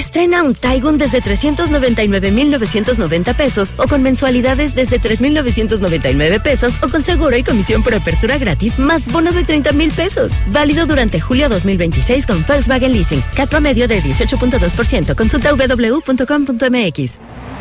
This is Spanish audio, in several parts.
Estrena un Taigun desde 399,990 pesos o con mensualidades desde 3,999 pesos o con seguro y comisión por apertura gratis más bono de 30,000 pesos. Válido durante julio 2026 con Volkswagen Leasing. CAT promedio de 18.2%. Consulta www.com.mx.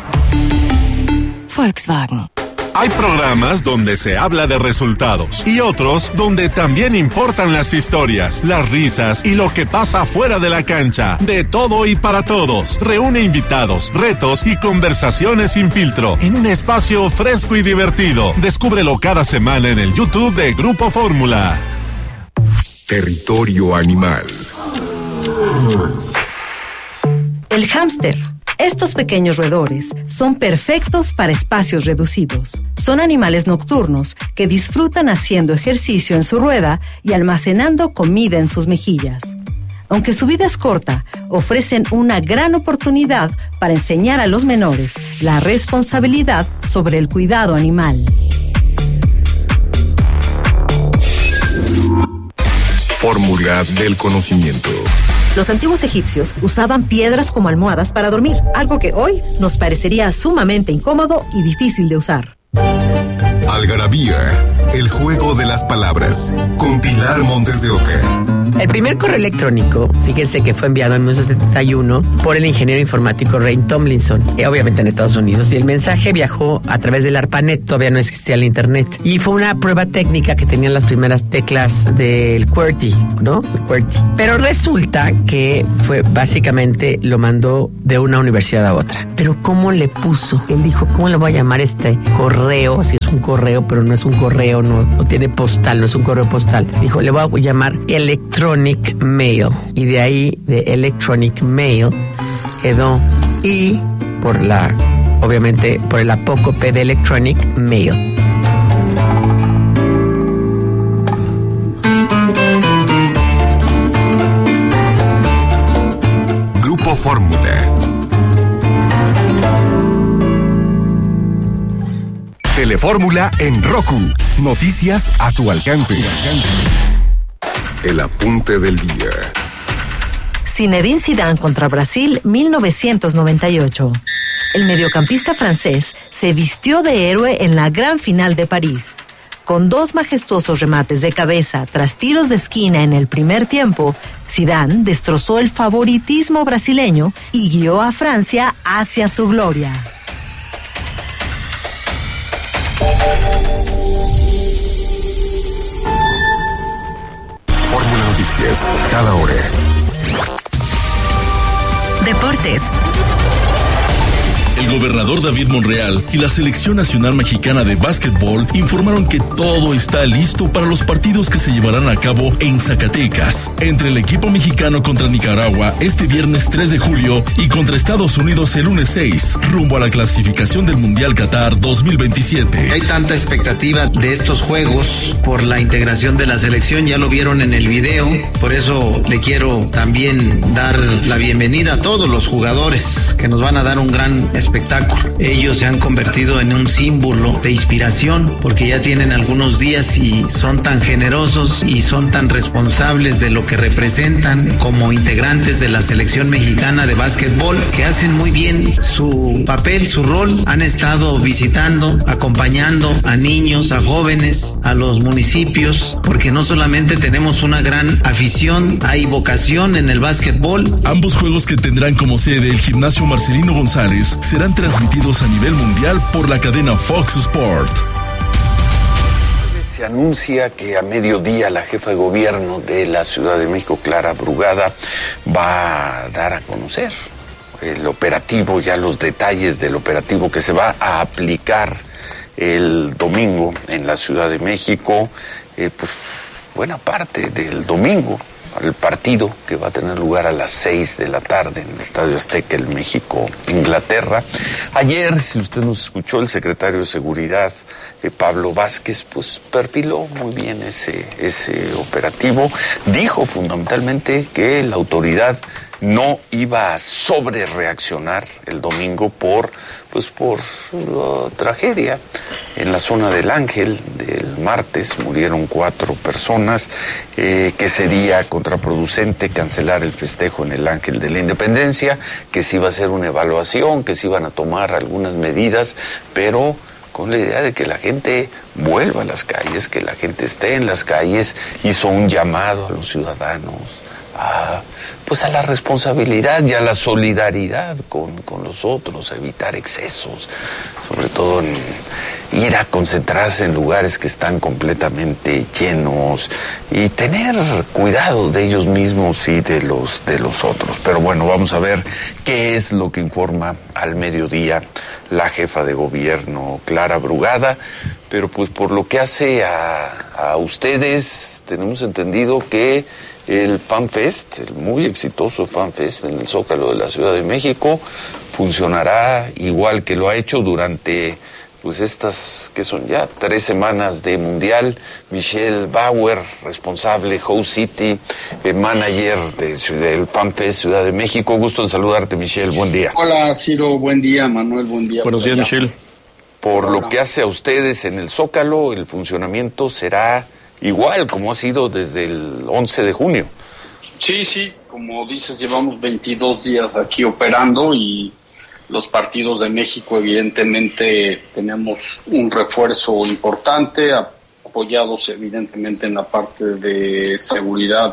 Volkswagen. Hay programas donde se habla de resultados y otros donde también importan las historias, las risas y lo que pasa fuera de la cancha. De todo y para todos. Reúne invitados, retos y conversaciones sin filtro en un espacio fresco y divertido. Descúbrelo cada semana en el YouTube de Grupo Fórmula. Territorio Animal. El hámster. Estos pequeños roedores son perfectos para espacios reducidos. Son animales nocturnos que disfrutan haciendo ejercicio en su rueda y almacenando comida en sus mejillas. Aunque su vida es corta, ofrecen una gran oportunidad para enseñar a los menores la responsabilidad sobre el cuidado animal. Fórmula del conocimiento. Los antiguos egipcios usaban piedras como almohadas para dormir, algo que hoy nos parecería sumamente incómodo y difícil de usar. Algarabía, el juego de las palabras, con Pilar Montes de Oca. El primer correo electrónico, fíjense que fue enviado en 1971 por el ingeniero informático Ray Tomlinson, obviamente en Estados Unidos, y el mensaje viajó a través del ARPANET, todavía no existía el internet, y fue una prueba técnica que tenían las primeras teclas del QWERTY, ¿no? El QWERTY. Pero resulta que fue básicamente, lo mandó de una universidad a otra. Pero ¿cómo le puso? Él dijo, ¿cómo le voy a llamar este correo? Si es un correo, pero no es un correo, no tiene postal, no es un correo postal. Dijo, le voy a llamar Electronic Mail. Y de ahí, de Electronic Mail, quedó I por obviamente, por el apócope de Electronic Mail. Grupo Fórmula. Telefórmula en Roku. Noticias a tu alcance. El apunte del día. Zinedine Zidane contra Brasil, 1998. El mediocampista francés se vistió de héroe en la gran final de París. Con 2 majestuosos remates de cabeza tras tiros de esquina en el primer tiempo, Zidane destrozó el favoritismo brasileño y guió a Francia hacia su gloria. Fórmula Noticias, cada hora. Deportes. El gobernador David Monreal y la Selección Nacional Mexicana de Básquetbol informaron que todo está listo para los partidos que se llevarán a cabo en Zacatecas, entre el equipo mexicano contra Nicaragua este viernes 3 de julio y contra Estados Unidos el lunes 6, rumbo a la clasificación del Mundial Qatar 2027. Hay tanta expectativa de estos juegos por la integración de la selección, ya lo vieron en el video, por eso le quiero también dar la bienvenida a todos los jugadores que nos van a dar un gran espectáculo. Ellos se han convertido en un símbolo de inspiración porque ya tienen algunos días y son tan generosos y son tan responsables de lo que representan como integrantes de la selección mexicana de básquetbol, que hacen muy bien su papel, su rol. Han estado visitando, acompañando a niños, a jóvenes, a los municipios, porque no solamente tenemos una gran afición, hay vocación en el básquetbol. Ambos juegos, que tendrán como sede el gimnasio Marcelino González, serán transmitidos a nivel mundial por la cadena Fox Sport. Se anuncia que a mediodía la jefa de gobierno de la Ciudad de México, Clara Brugada, va a dar a conocer el operativo, ya los detalles del operativo que se va a aplicar el domingo en la Ciudad de México, pues buena parte del domingo, el partido que va a tener lugar a las 6 de la tarde en el Estadio Azteca, el México-Inglaterra. Ayer, si usted nos escuchó, el secretario de Seguridad, Pablo Vázquez, pues perfiló muy bien ese operativo. Dijo fundamentalmente que la autoridad no iba a sobrereaccionar el domingo por la tragedia. En la zona del Ángel del martes murieron 4 personas, que sería contraproducente cancelar el festejo en el Ángel de la Independencia, que se iba a hacer una evaluación, que se iban a tomar algunas medidas, pero con la idea de que la gente vuelva a las calles, que la gente esté en las calles. Hizo un llamado a los ciudadanos a la responsabilidad y a la solidaridad con los otros, a evitar excesos, sobre todo en ir a concentrarse en lugares que están completamente llenos y tener cuidado de ellos mismos y de los otros. Pero bueno, vamos a ver qué es lo que informa al mediodía la jefa de gobierno, Clara Brugada. Pero pues por lo que hace a ustedes, tenemos entendido que el FanFest, el muy exitoso FanFest en el Zócalo de la Ciudad de México, funcionará igual que lo ha hecho durante estas que son ya 3 semanas de Mundial. Michelle Bauer, responsable Host City, manager del FanFest Ciudad de México. Gusto en saludarte, Michelle, buen día. Hola, Ciro, buen día. Manuel, buen día. Buenos días, Michelle. Por lo que hace a ustedes en el Zócalo, el funcionamiento será igual como ha sido desde el 11 de junio. Sí, como dices, llevamos 22 días aquí operando y los partidos de México evidentemente tenemos un refuerzo importante, apoyados evidentemente en la parte de seguridad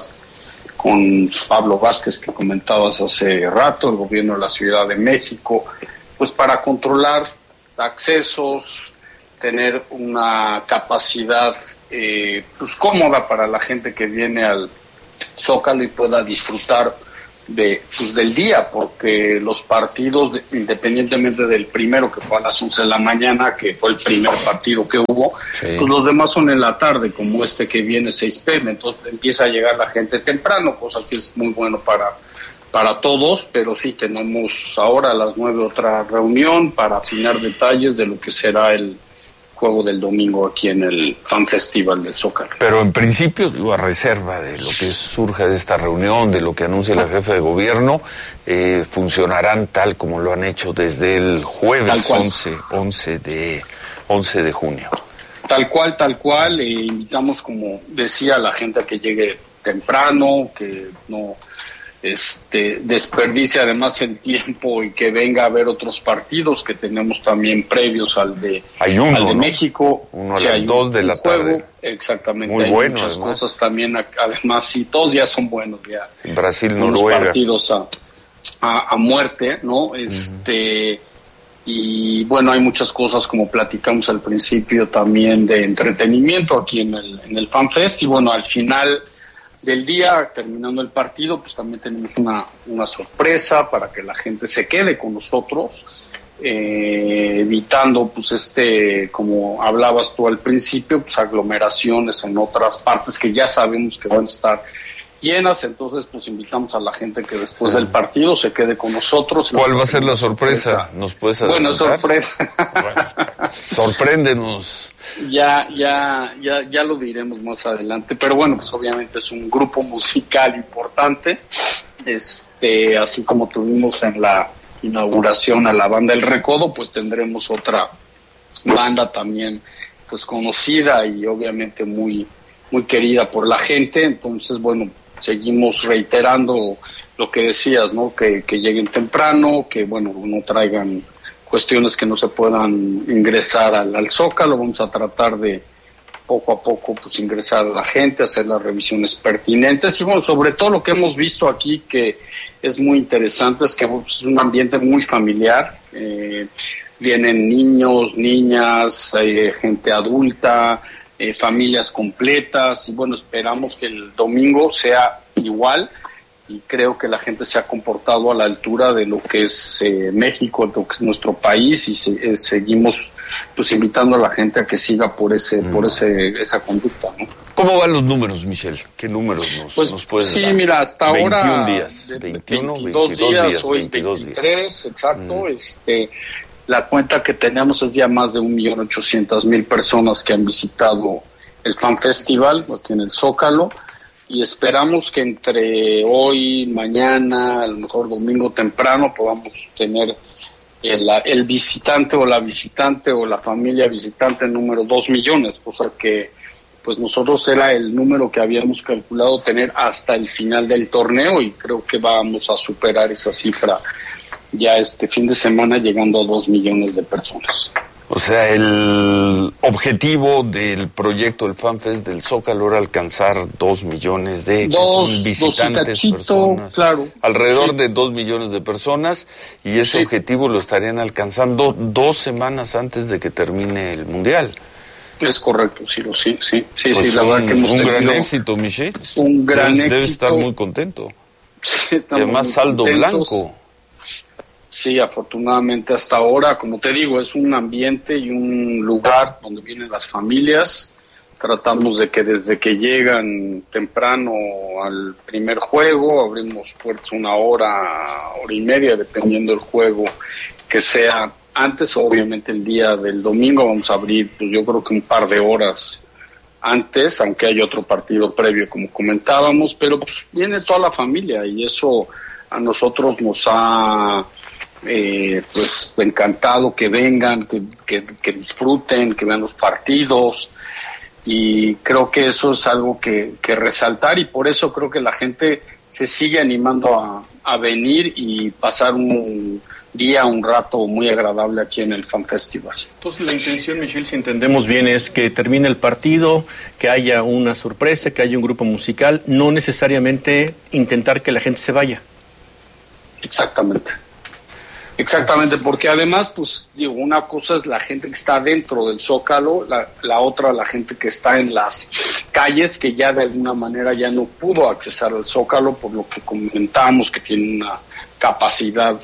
con Pablo Vázquez, que comentabas hace rato, el gobierno de la Ciudad de México, pues para controlar accesos, tener una capacidad cómoda para la gente que viene al Zócalo y pueda disfrutar del día, porque los partidos, independientemente del primero, que fue a las 11 de la mañana, que fue el primer partido que hubo, sí, pues los demás son en la tarde, como este que viene 6 p.m., entonces empieza a llegar la gente temprano, cosa que es muy bueno para todos, pero sí tenemos ahora a las 9 otra reunión para afinar detalles de lo que será el juego del domingo aquí en el Fan Festival del Zócalo. Pero en principio, a reserva de lo que surja de esta reunión, de lo que anuncie la jefa de gobierno, funcionarán tal como lo han hecho desde el jueves 11 de junio. Tal cual, invitamos, como decía, a la gente a que llegue temprano, que no desperdicie además el tiempo y que venga a ver otros partidos que tenemos también previos al de México. Uno a las 2 de la tarde. Exactamente. Muy hay bueno, muchas además. Cosas también, además, sí, todos ya son buenos ya. Brasil, unos Noruega. Partidos a muerte, ¿no? Y bueno, hay muchas cosas, como platicamos al principio, también de entretenimiento aquí en el FanFest. Y bueno, al final del día, terminando el partido, pues también tenemos una sorpresa para que la gente se quede con nosotros, evitando pues como hablabas tú al principio, pues aglomeraciones en otras partes que ya sabemos que van a estar llenas. Entonces pues invitamos a la gente que después del partido se quede con nosotros. ¿Cuál va a ser la sorpresa? ¿Nos puedes adelantar? Bueno, sorpresa. Sorpréndenos. Ya lo diremos más adelante, pero bueno, pues obviamente es un grupo musical importante, así como tuvimos en la inauguración a la banda El Recodo, pues tendremos otra banda también pues conocida y obviamente muy muy querida por la gente. Entonces bueno, seguimos reiterando lo que decías, ¿no? Que lleguen temprano, que bueno, no traigan cuestiones que no se puedan ingresar al Zócalo. Vamos a tratar de poco a poco pues ingresar a la gente, hacer las revisiones pertinentes y bueno, sobre todo lo que hemos visto aquí que es muy interesante es que es un ambiente muy familiar, vienen niños, niñas, gente adulta, familias completas y bueno, esperamos que el domingo sea igual. Y creo que la gente se ha comportado a la altura de lo que es México, lo que es nuestro país, y seguimos pues invitando a la gente a que siga por esa conducta, ¿no? ¿Cómo van los números, Michelle? ¿Qué números nos puedes dar? Sí, mira, hasta 21 ahora 22 días, hoy 23, exacto. La cuenta que tenemos es ya más de 1.800.000 personas que han visitado el Fan Festival aquí en el Zócalo. y esperamos que entre hoy, mañana, a lo mejor domingo temprano, podamos tener el visitante o la visitante o la familia visitante número 2 millones, cosa que pues nosotros era el número que habíamos calculado tener hasta el final del torneo, y creo que vamos a superar esa cifra ya este fin de semana, llegando a 2 millones de personas. O sea, el objetivo del proyecto del FanFest del Zócalo era alcanzar 2 millones de visitantes, personas, claro, alrededor de 2 millones de personas, y ese objetivo lo estarían alcanzando 2 semanas antes de que termine el Mundial. Es correcto, Ciro, sí. Pues la verdad que hemos un gran tenido éxito, Michel. Un gran éxito. Debe estar muy contento. Sí, y además saldo blanco. Sí, afortunadamente hasta ahora, como te digo, es un ambiente y un lugar donde vienen las familias. Tratamos de que desde que llegan temprano al primer juego, abrimos puertas 1 hora, hora y media, dependiendo del juego que sea. Antes, obviamente, el día del domingo vamos a abrir, pues yo creo que un par de horas antes, aunque hay otro partido previo, como comentábamos, pero pues viene toda la familia, y eso a nosotros nos ha pues encantado que vengan, que disfruten, que vean los partidos, y creo que eso es algo que resaltar, y por eso creo que la gente se sigue animando a venir y pasar un rato muy agradable aquí en el Fan Festival. Entonces la intención, Michel, si entendemos bien, es que termine el partido, que haya una sorpresa, que haya un grupo musical, no necesariamente intentar que la gente se vaya. Exactamente, porque además, pues digo, una cosa es la gente que está dentro del Zócalo, la otra la gente que está en las calles, que ya de alguna manera ya no pudo accesar al Zócalo, por lo que comentábamos que tiene una capacidad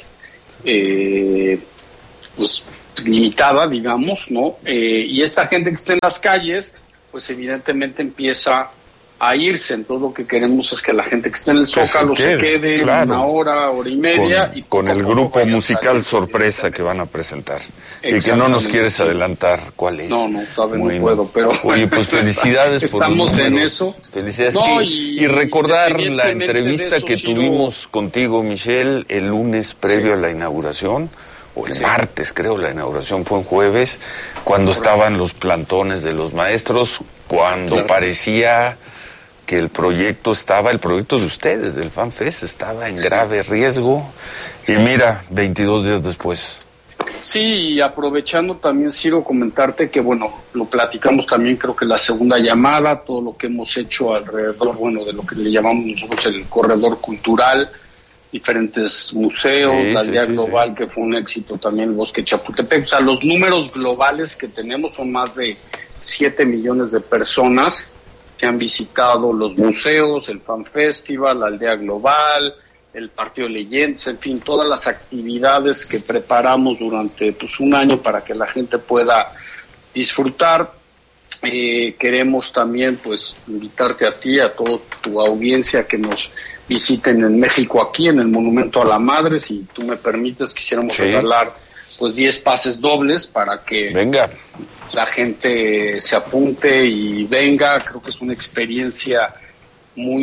pues limitada, digamos, ¿no? Y esa gente que está en las calles, pues evidentemente empieza a irse. Entonces lo que queremos es que la gente que está en el Zócalo se quede claro, 1 hora, hora y media. Con el grupo musical sorpresa que van a presentar. Y que no nos quieres adelantar cuál es. No, todavía no puedo, pero... Oye, pues felicidades por los números. Estamos en eso. Felicidades. Y recordar la entrevista que tuvimos contigo, Michel, el lunes previo a la inauguración, o el martes, creo, la inauguración fue en jueves, cuando estaban los plantones de los maestros, cuando parecía que el proyecto de ustedes, del FanFest, estaba en grave riesgo, y mira, 22 días después. Sí, y aprovechando también, Ciro, comentarte que, bueno, lo platicamos también, creo que la segunda llamada, todo lo que hemos hecho alrededor, bueno, de lo que le llamamos nosotros el corredor cultural, diferentes museos, la aldea global, que fue un éxito también, el Bosque Chapultepec. O sea, los números globales que tenemos son más de 7 millones de personas que han visitado los museos, el Fan Festival, la aldea global, el Partido de Leyendas, en fin, todas las actividades que preparamos durante pues un año para que la gente pueda disfrutar. Queremos también pues invitarte a ti, a toda tu audiencia, que nos visiten en México, aquí en el Monumento a la Madre. Si tú me permites, quisiéramos regalar pues 10 pases dobles para que la gente se apunte y venga. Creo que es una experiencia muy,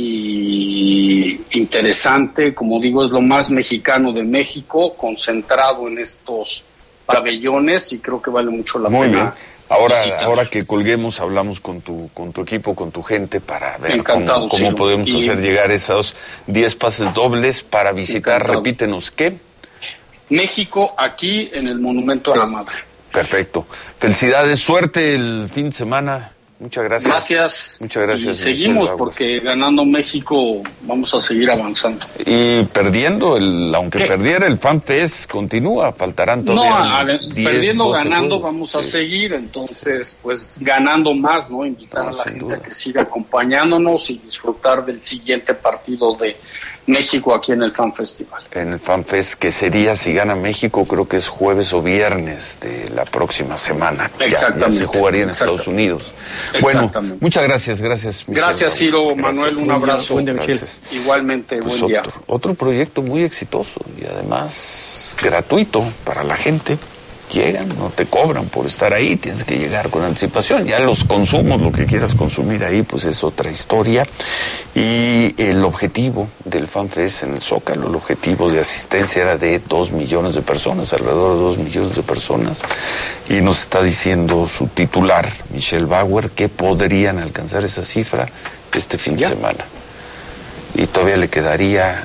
muy interesante. Como digo, es lo más mexicano de México, concentrado en estos pabellones, y creo que vale mucho la pena. Muy bien. Ahora que colguemos, hablamos con tu equipo, con tu gente, para ver cómo podemos hacer llegar esos 10 pases dobles para visitar. Repítenos, ¿qué? México, aquí en el Monumento a la Madre. Perfecto. Felicidades, suerte el fin de semana. Muchas gracias. Muchas gracias. Y seguimos, porque ganando México vamos a seguir avanzando. Y perdiendo, aunque perdiera el FanFest, continúa, faltarán todavía 10, perdiendo, 12 ganando, juegos. vamos a seguir. Entonces, pues ganando más, ¿no? Invitar a la gente a que siga acompañándonos y disfrutar del siguiente partido de México aquí en el Fan Festival. En el FanFest, que sería, si gana México, creo que es jueves o viernes de la próxima semana. Ya se jugaría en Estados Unidos. Bueno, muchas gracias, Michel. Gracias, Ciro, Manuel, un abrazo. Buen día, Michel. Igualmente, buen día. Otro proyecto muy exitoso y además gratuito para la gente. llegan, no te cobran por estar ahí, tienes que llegar con anticipación. Ya los consumos, lo que quieras consumir ahí, pues es otra historia. Y el objetivo del FanFest en el Zócalo, el objetivo de asistencia era de 2 millones de personas, alrededor de 2 millones de personas. Y nos está diciendo su titular, Michelle Bauer, que podrían alcanzar esa cifra este fin de semana. Y todavía le quedaría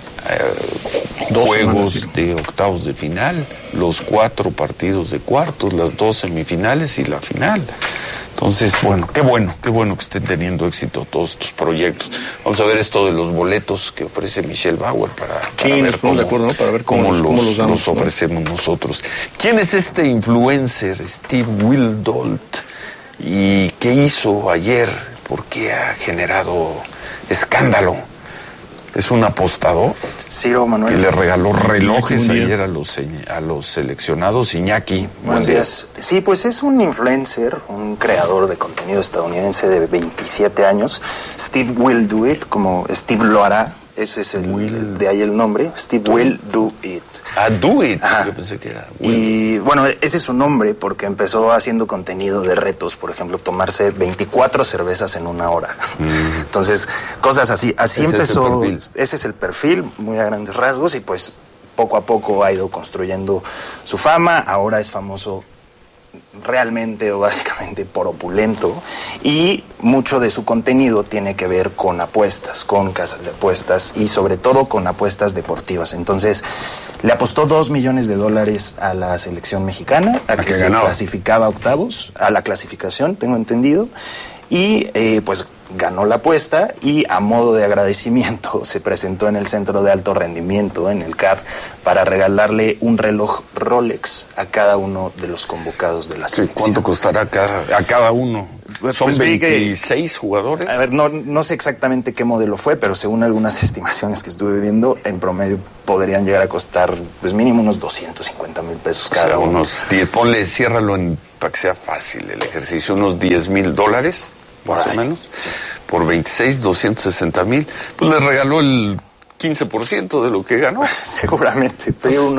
juegos de octavos de final, los 4 partidos de cuartos, las 2 semifinales y la final. Entonces, bueno que estén teniendo éxito todos estos proyectos. Vamos a ver esto de los boletos que ofrece Michelle Bauer para ver cómo, de acuerdo, ¿no? Para ver cómo los ofrecemos nosotros. ¿Quién es este influencer, Steve Wildolt? ¿Y qué hizo ayer? ¿Por qué ha generado escándalo? Es un apostador, Ciro Manuel, que le regaló relojes ayer a los seleccionados. Iñaki, buenos días. Sí, pues es un influencer, un creador de contenido estadounidense de 27 años. Steve Will Do It, como Steve lo hará. Ese es de ahí el nombre. Steve Will Do It. Do It. Yo pensé que era Will. Y bueno, ese es su nombre porque empezó haciendo contenido de retos. Por ejemplo, tomarse 24 cervezas en 1 hora. Entonces, cosas así. Así empezó. Ese es el perfil, muy a grandes rasgos. Y pues poco a poco ha ido construyendo su fama. Ahora es famoso realmente o básicamente por opulento, y mucho de su contenido tiene que ver con apuestas, con casas de apuestas y sobre todo con apuestas deportivas. Entonces le apostó $2 millones a la selección mexicana, a que se clasificaba a octavos, a la clasificación, tengo entendido, y pues ganó la apuesta, y a modo de agradecimiento se presentó en el Centro de Alto Rendimiento, en el CAR, para regalarle un reloj Rolex a cada uno de los convocados de la selección. ¿Cuánto costará a cada uno? ¿Son 26 jugadores? A ver, no sé exactamente qué modelo fue, pero según algunas estimaciones que estuve viendo, en promedio podrían llegar a costar pues mínimo unos 250,000 pesos cada uno. Unos 10, ponle, ciérralo para que sea fácil el ejercicio, unos $10,000. Más o menos, sí. Por 26, 260,000, pues le regaló el 15% de lo que ganó. Seguramente,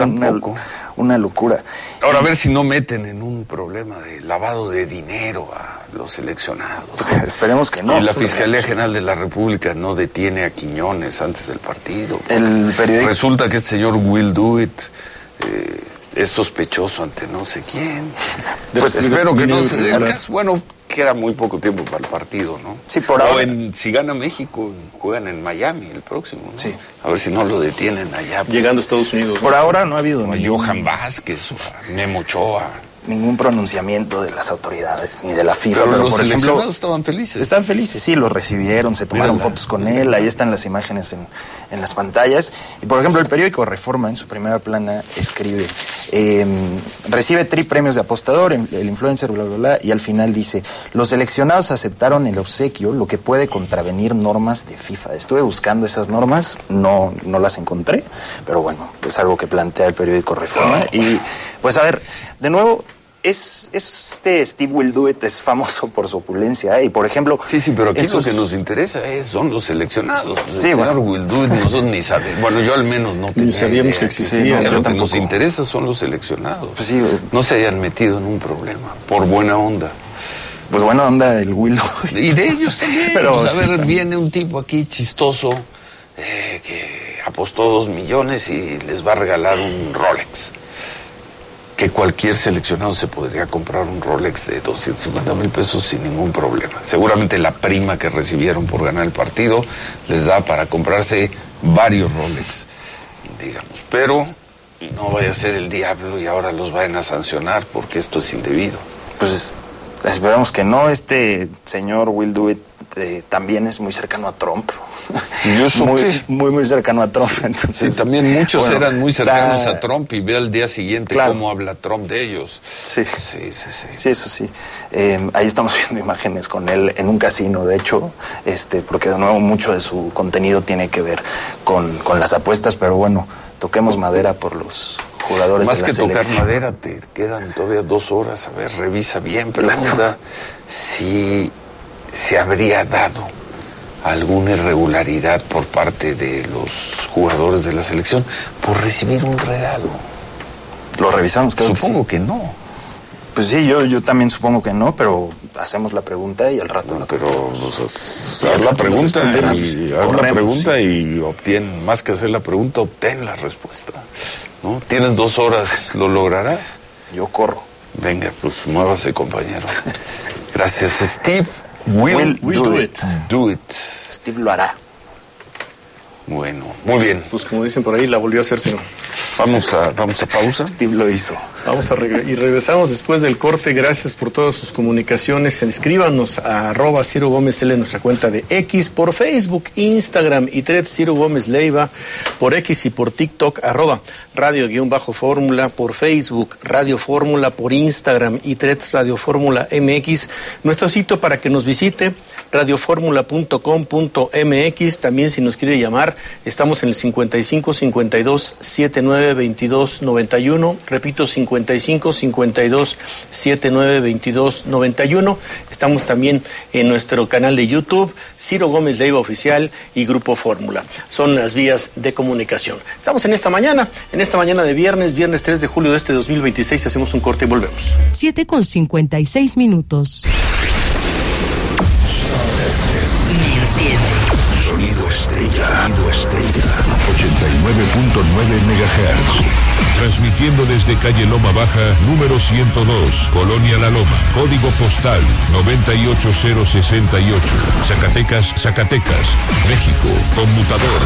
una locura. Ahora a ver si no meten en un problema de lavado de dinero a los seleccionados. Pues, esperemos que no. Y la Fiscalía General de la República no detiene a Quiñones antes del partido. El periódico... Resulta que este señor Will Do It es sospechoso ante no sé quién. Pues espero que no se... Bueno, queda muy poco tiempo para el partido, ¿no? Sí, por ahora. Si gana México, juegan en Miami el próximo, ¿no? Sí. A ver si no lo detienen allá. Llegando a Estados Unidos, ¿no? Por ahora no ha habido Johan Vázquez, Memo Ochoa. Ningún pronunciamiento de las autoridades, ni de la FIFA. Pero los por seleccionados ejemplo, estaban felices. Están felices, sí, los recibieron, se tomaron fotos con él, ahí están las imágenes en las pantallas. Y por ejemplo, el periódico Reforma, en su primera plana, escribe, recibe 3 premios de apostador, el influencer, bla, bla, bla, y al final dice, los seleccionados aceptaron el obsequio, lo que puede contravenir normas de FIFA. Estuve buscando esas normas, no las encontré, pero bueno, es algo que plantea el periódico Reforma. Y pues a ver, de nuevo, este Steve Will Do It es famoso por su opulencia, y por ejemplo... Sí, pero aquí lo que nos interesa son los seleccionados. Sí, bueno, Will Do It nosotros ni sabemos. Bueno, yo al menos no tenía sabíamos que existía. Sí, lo que nos interesa son los seleccionados. Pues sí, no se hayan metido en un problema, por buena onda. Pues buena onda del Will Do It. Y de ellos también. Pero pues, a ver, viene un tipo aquí chistoso que apostó 2 millones y les va a regalar un Rolex. Que cualquier seleccionado se podría comprar un Rolex de 250,000 pesos sin ningún problema. Seguramente la prima que recibieron por ganar el partido les da para comprarse varios Rolex, digamos. Pero no vaya a ser el diablo y ahora los vayan a sancionar porque esto es indebido. Pues esperamos que no. Este señor Will Do It también es muy cercano a Trump. ¿Y eso muy cercano a Trump. Entonces, sí, también muchos eran muy cercanos a Trump, y ve al día siguiente cómo habla Trump de ellos. Sí, eso sí. Ahí estamos viendo imágenes con él en un casino, de hecho, porque de nuevo mucho de su contenido tiene que ver con las apuestas, pero bueno, toquemos madera por los jugadores más de la que selección. Tocar madera, te quedan todavía 2 horas. A ver, revisa bien, pregunta si se habría dado alguna irregularidad por parte de los jugadores de la selección por recibir un regalo. Lo revisamos, creo. Supongo que no. Pues sí, yo también supongo que no, pero hacemos la pregunta y al rato haz la pregunta y obtén, más que hacer la pregunta, obtén la respuesta, ¿no? Tienes 2 horas, ¿lo lograrás? Yo corro. Venga, pues muévase, compañero. Gracias, Steve. Will do it. Steve lo hará. Bueno, muy bien. Pues como dicen por ahí, la volvió a hacer, señor. Vamos a pausa. Steve lo hizo. Y regresamos después del corte. Gracias por todas sus comunicaciones. Escríbanos a @Ciro Gómez L en nuestra cuenta de X, por Facebook, Instagram y Threads Ciro Gómez Leiva, por X y por TikTok @Radio_Fórmula, por Facebook Radio Fórmula, por Instagram y Threads Radio Fórmula MX. Nuestro sitio para que nos visite, radioformula.com.mx. También si nos quiere llamar, estamos en el 55 52 79 22 91. Repito, 55 52 79 22 91. Estamos también en nuestro canal de YouTube, Ciro Gómez Leiva Oficial y Grupo Fórmula. Son las vías de comunicación. Estamos en esta mañana de viernes 3 de julio de este 2026. Hacemos un corte y volvemos. 7:56. Sonido estrella. 89.9 MHz. Transmitiendo desde calle Loma Baja, número 102, Colonia La Loma. Código postal 98068. Zacatecas, México. Conmutador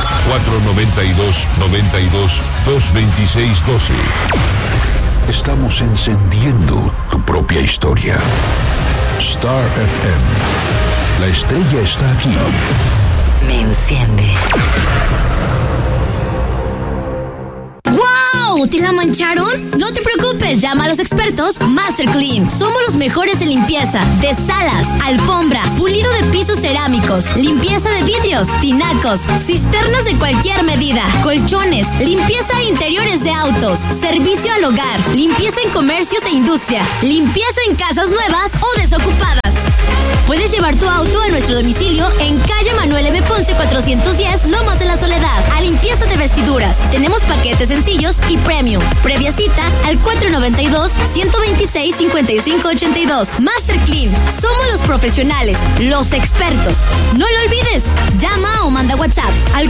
492-92-226-12. Estamos encendiendo tu propia historia. Star FM. La estrella está aquí. Me enciende. ¡Wow! ¿Te la mancharon? No te preocupes, llama a los expertos Master Clean. Somos los mejores en limpieza de salas, alfombras, pulido de pisos cerámicos, limpieza de vidrios, tinacos, cisternas de cualquier medida, colchones, limpieza de interiores de autos, servicio al hogar, limpieza en comercios e industria, limpieza en casas nuevas o desocupadas. Puedes llevar tu auto a nuestro domicilio en calle Manuel M. Ponce 410, Lomas de la Soledad, a limpieza de vestiduras. Tenemos paquetes sencillos y premium. Previa cita al 492-126-5582. Master Clean. Somos los profesionales, los expertos. No lo olvides. Llama o manda WhatsApp al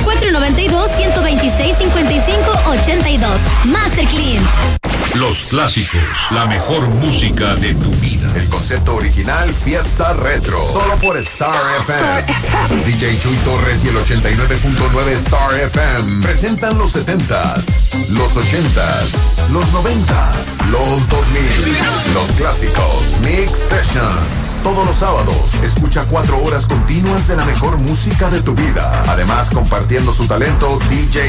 492-126-5582. Master Clean. Los clásicos, la mejor música de tu vida. El concepto original, Fiesta Retro. Solo por Star FM. DJ Chuy Torres y el 89.9 Star FM presentan los 70s, los 80s, los 90s, los 2000. Los clásicos Mix Sessions. Todos los sábados, escucha 4 horas continuas de la mejor música de tu vida. Además, compartiendo su talento, DJ